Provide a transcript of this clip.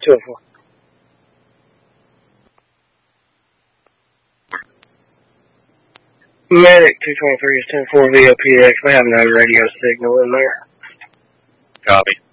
204. Medic 223 is 10-4 VOPX. We have no radio signal in there. Copy.